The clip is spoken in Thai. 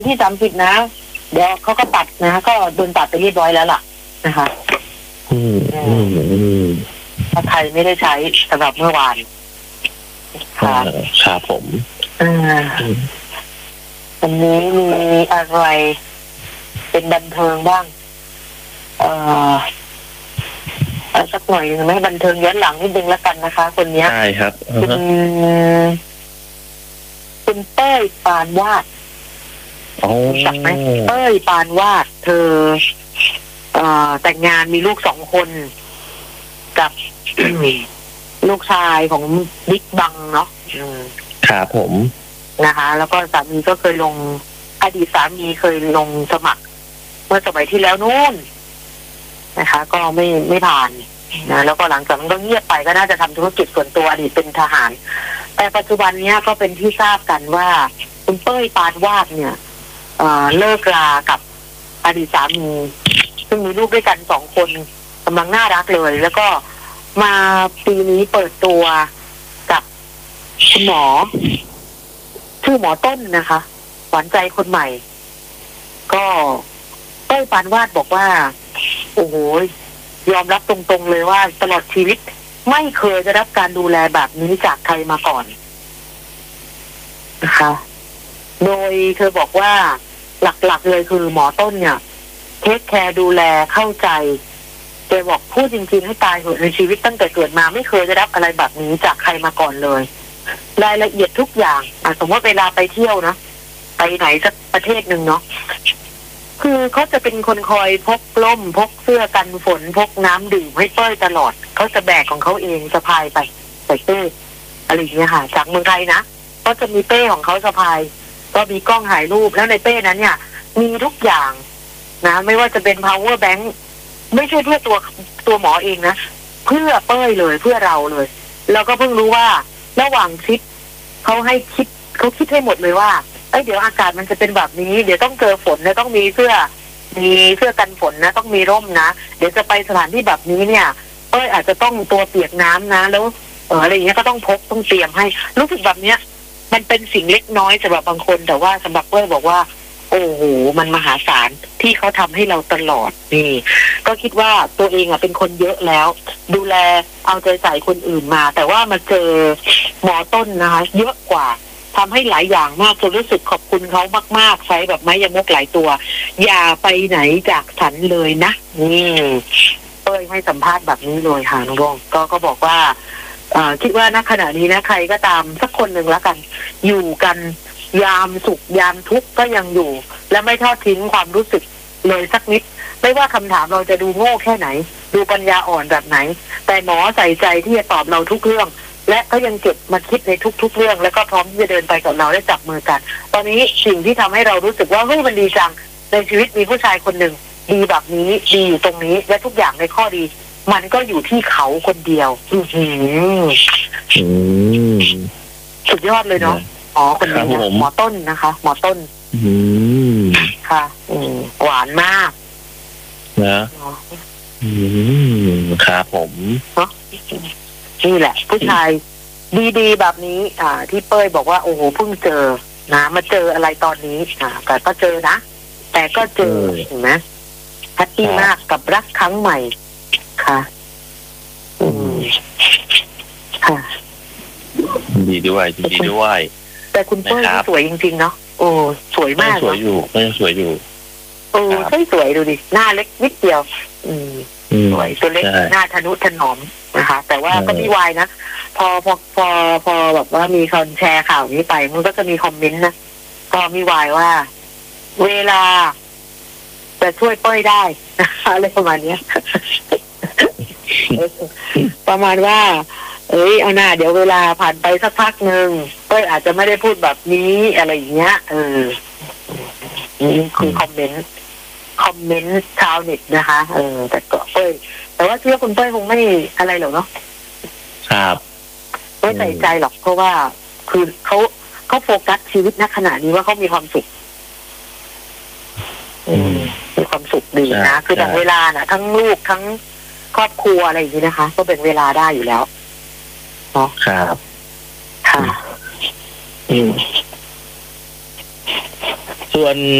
ที่30นะเดี๋ยวเขาก็ตัดนะก็โดนตัดไปเรียบร้อยแล้วล่ะนะคะถ้าใครไม่ได้ใช้สำหรับเมื่อวานครับผมวันนี้มีอะไรเป็นบันเทิงบ้างสักหน่อยนึงไหมบันเทิงย้อนหลังนิดนึงแล้วกันนะคะคนนี้ใช่ครับคุณเต้ยปานวาดรู้จักไหมเต้ยปานวาดเธอแต่งงานมีลูก2 คนกับ ลูกชายของบิ๊กบังเนาะครับผมนะคะแล้วก็สามีก็เคยลงอดีตสามีเคยลงสมัครเมื่อสมัยที่แล้วนู่นนะคะก็ไม่ผ่านนะแล้วก็หลังจากนั้นก็เงียบไปก็น่าจะทำธุรกิจส่วนตัวอดีตเป็นทหารแต่ปัจจุบันนี้ก็เป็นที่ทราบกันว่าคุณเป้ยปานวาดเนี่ยเลิกรากับอดีตสามีซึ่งมีลูกด้วยกัน2 คนกำลังน่ารักเลยแล้วก็มาปีนี้เปิดตัวกับคุณหมอชื่อหมอต้นนะคะหวานใจคนใหม่ก็เต้ยปานวาดบอกว่าโอ้โหยอมรับตรงๆเลยว่าตลอดชีวิตไม่เคยได้รับการดูแลแบบนี้จากใครมาก่อนนะคะโดยเธอบอกว่าหลักๆเลยคือหมอต้นเนี่ยเทคแคร์ดูแลเข้าใจแกบอกพูดจริงๆให้ตายเหอะในชีวิตตั้งแต่เกิดมาไม่เคยได้รับอะไรแบบนี้จากใครมาก่อนเลยรายละเอียดทุกอย่างสมมติเวลาไปเที่ยวนะไปไหนสักประเทศหนึ่งเนาะคือเขาจะเป็นคนคอยพกร่มพกเสื้อกันฝนพกน้ำดื่มให้เป้ยตลอดเขาจะแบกของเขาเองสะพายไปใส่เป้อะไรอย่างเงี้ยค่ะจากเมืองไทยนะก็จะมีเป้ของเขาสะพายก็มีกล้องถ่ายรูปแล้วในเป้นั้นเนี่ยมีทุกอย่างนะไม่ว่าจะเป็น power bank ไม่ใช่เพื่อตัวหมอเองนะเพื่อเป้ยเลยเพื่อเราเลยแล้วก็เพิ่งรู้ว่าระหว่างคิดเขาคิดให้หมดเลยว่าเดี๋ยวอากาศมันจะเป็นแบบนี้เดี๋ยวต้องเจอฝนนะต้องมีเสื้อกันฝนนะต้องมีร่มนะเดี๋ยวจะไปสถานที่แบบนี้เนี่ยอาจจะต้องตัวเปียกน้ำนะแล้วอะไรอย่างเงี้ยก็ต้องพกต้องเตรียมให้รู้สึกแบบเนี้ยมันเป็นสิ่งเล็กน้อยสำหรับบางคนแต่ว่าสำหรับบอกว่าโอ้โหมันมหาศาลที่เขาทำให้เราตลอดนี่ก็คิดว่าตัวเองเป็นคนเยอะแล้วดูแลเอาใจใส่คนอื่นมาแต่ว่ามาเจอหมอต้นนะคะเยอะกว่าทำให้หลายอย่างมากจนรู้สึกขอบคุณเขามากๆใช้แบบไม้ยมกหลายตัวอย่าไปไหนจากฉันเลยนะให้สัมภาษณ์แบบนี้เลยค่ะน้องบงก็บอกว่าคิดว่าณขณะนี้นะใครก็ตามสักคนหนึ่งแล้วกันอยู่กันยามสุขยามทุกข์ก็ยังอยู่และไม่ทอดทิ้งความรู้สึกเลยสักนิดไม่ว่าคำถามเราจะดูโง่แค่ไหนดูปัญญาอ่อนแบบไหนแต่หมอใส่ใจที่จะตอบเราทุกเรื่องและก็ยังเก็บมาคิดในทุกๆเรื่องแล้วก็พร้อมที่จะเดินไปกับเราและจับมือกันตอนนี้สิ่งที่ทำให้เรารู้สึกว่าเฮ้ยมันดีจังในชีวิตมีผู้ชายคนหนึ่งดีแบบนี้ดีอยู่ตรงนี้และทุกอย่างในข้อดีมันก็อยู่ที่เขาคนเดียวสุดยอดเลยเนาะคนนี้หมอต้นนะคะหมอต้นค่ะหวานมากนะครับผมนี่แหละผู้ชายดีๆแบบนี้ที่เป้ยบอกว่าโอ้โหเพิ่งเจอนะมาเจออะไรตอนนี้แต่ก็เจอนะแต่ก็เจอเห็นไหมแฮปปี้มากกับรักครั้งใหม่ค่ะค่ะดีด้วยแต่คุณเป้ยสวยจริงๆเนาะโอ้สวยมากสวยอยู่โอ้สวยดูดิหน้าเล็กนิดเดียวสวยตัวเล็กหน้าทะนุถนอมนะคะแต่ว่าก็มีวายนะพอแบบว่ามีคนแชร์ข่าวนี้ไปมันก็จะมีคอมเมนต์นะก็มีวายว่าเวลาจะช่วยเป้ยได้อะไรประมาณนี้ประมาณว่าเอาหน้าเดี๋ยวเวลาผ่านไปสักพักหนึ่งเป้ยอาจจะไม่ได้พูดแบบนี้อะไรอย่างเงี้ยนี่คือคอมเมนต์ชาวเน็ตนะคะแต่ก็เป้ยแต่ว่าเชื่อคุณเป้ยคงไม่อะไรหรอกเนาะครับไม่ใส่ใจหรอกเพราะว่าคือเขาโฟกัสชีวิตณขณะนี้ว่าเขามีความสุขมีความสุขดีนะคือแบ่งเวลาน่ะทั้งลูกทั้งครอบครัวอะไรอย่างนี้นะคะก็แบ่งเวลาได้อยู่แล้วเนาะครับค่ะส่วน